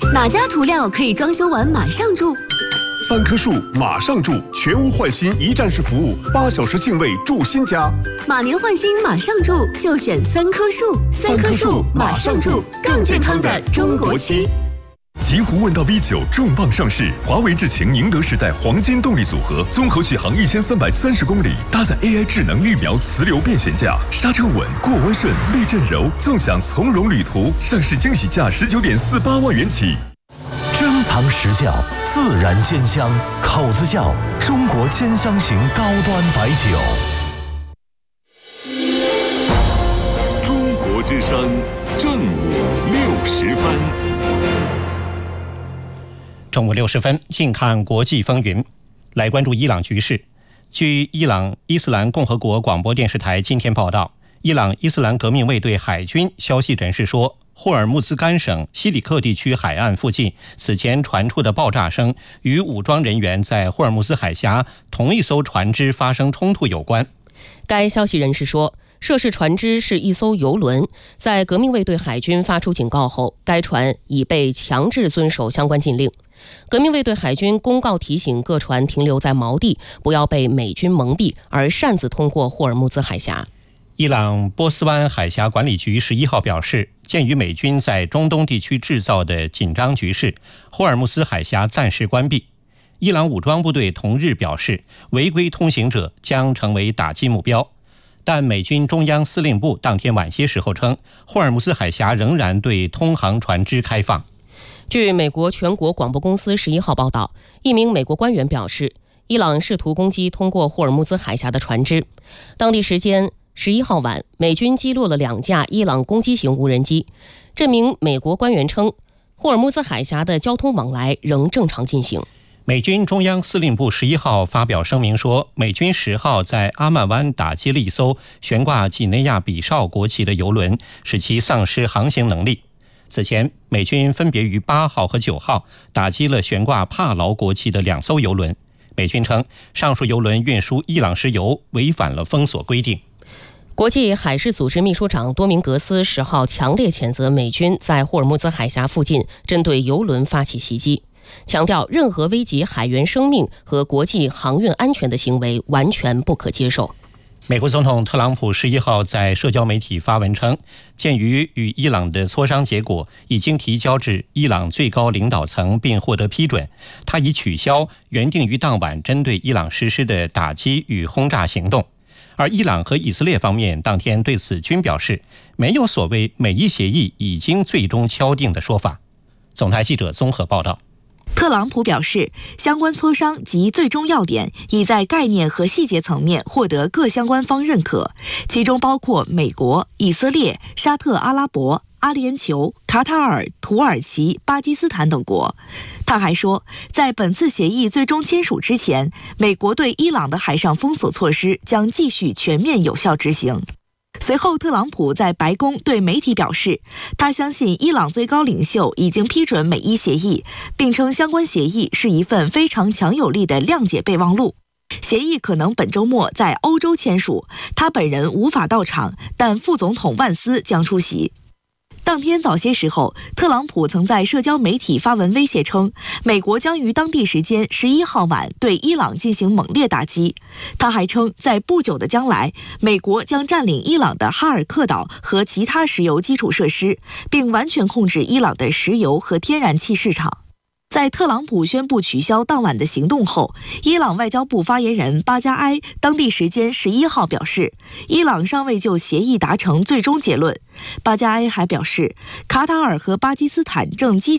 哪家涂料可以装修完马上住 ？3棵树马上住，全屋换新一站式服务，8小时净位住新家。 马年换新马上住，就选3棵树。3棵树马上住，更健康的中国区。 极狐问道 V9 重磅上市，华为智擎宁德时代黄金动力组合，综合续航1330公里，搭载 AI 智能预瞄磁流变悬架，刹车稳，过弯顺，避震柔，纵享从容旅途。上市惊喜价19.48万元起。 珍藏实窖，自然兼香，口子窖，中国兼香型高端白酒。 中国之声正午60分。 正午60分，近看国际风云，来关注伊朗局势。据伊朗伊斯兰共和国广播电视台今天报道，伊朗伊斯兰革命卫队海军消息人士说，霍尔木兹干省西里克地区海岸附近此前传出的爆炸声与武装人员在霍尔木兹海峡同一艘船只发生冲突有关。 该消息人士说，涉事船只是一艘油轮，在革命卫队海军发出警告后，该船已被强制遵守相关禁令。革命卫队海军公告提醒各船停留在锚地，不要被美军蒙蔽而擅自通过霍尔木兹海峡。 伊朗波斯湾海峡管理局11号表示，鉴于美军在中东地区制造的紧张局势，霍尔木兹海峡暂时关闭。伊朗武装部队同日表示，违规通行者将成为打击目标。但美军中央司令部当天晚些时候称，霍尔木兹海峡仍然对通航船只开放。 据美国全国广播公司11号报道，一名美国官员表示，伊朗试图攻击通过霍尔木兹海峡的船只。当地时间11号晚，美军击落了2架伊朗攻击型无人机。这名美国官员称，霍尔木兹海峡的交通往来仍正常进行。 美军中央司令部11号发表声明说，美军10号在阿曼湾打击了一艘悬挂几内亚比绍国旗的油轮，使其丧失航行能力。此前，美军分别于8号和9号打击了悬挂帕劳国旗的2艘油轮。美军称，上述油轮运输伊朗石油违反了封锁规定。 国际海事组织秘书长多明格斯10号强烈谴责美军在霍尔木兹海峡附近针对油轮发起袭击，强调任何危及海员生命和国际航运安全的行为完全不可接受。 美国总统特朗普11号在社交媒体发文称，鉴于与伊朗的磋商结果已经提交至伊朗最高领导层并获得批准，他已取消原定于当晚针对伊朗实施的打击与轰炸行动。而伊朗和以色列方面当天对此均表示，没有所谓美伊协议已经最终敲定的说法。总台记者综合报道。 特朗普表示，相关磋商及最终要点已在概念和细节层面获得各相关方认可，其中包括美国、以色列、沙特阿拉伯、阿联酋、卡塔尔、土耳其、巴基斯坦等国。他还说，在本次协议最终签署之前，美国对伊朗的海上封锁措施将继续全面有效执行。随后，特朗普在白宫对媒体表示，他相信伊朗最高领袖已经批准美伊协议，并称相关协议是一份非常强有力的谅解备忘录。协议可能本周末在欧洲签署，他本人无法到场，但副总统万斯将出席。当天早些时候，特朗普曾在社交媒体发文威胁称，美国将于当地时间11号晚对伊朗进行猛烈打击。他还称，在不久的将来，美国将占领伊朗的哈尔克岛和其他石油基础设施，并完全控制伊朗的石油和天然气市场。在特朗普宣布取消当晚的行动后，伊朗外交部发言人巴加埃当地时间11号表示，伊朗尚未就协议达成最终结论。巴加埃还表示，卡塔尔和巴基斯坦正积极